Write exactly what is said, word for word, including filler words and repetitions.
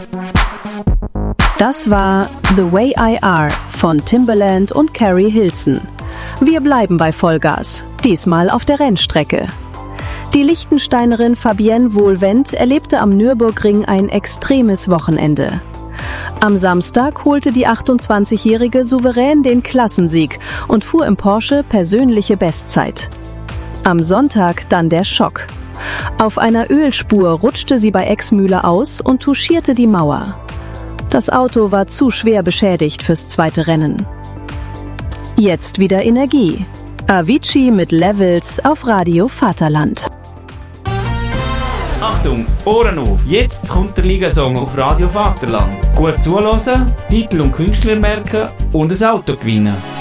Das war The Way I Are von Timbaland und Carrie Hilson. Wir bleiben bei Vollgas, diesmal auf der Rennstrecke. Die Liechtensteinerin Fabienne Wohlwend erlebte am Nürburgring ein extremes Wochenende. Am Samstag holte die achtundzwanzigjährige souverän den Klassensieg und fuhr im Porsche persönliche Bestzeit. Am Sonntag dann der Schock. Auf einer Ölspur rutschte sie bei Exmühle aus und touchierte die Mauer. Das Auto war zu schwer beschädigt fürs zweite Rennen. Jetzt wieder Energie. Avicii mit Levels auf Radio Vaterland. Achtung, Ohren auf! Jetzt kommt der Ligasong auf Radio Vaterland. Gut zuhören, Titel und Künstler merken und ein Auto gewinnen.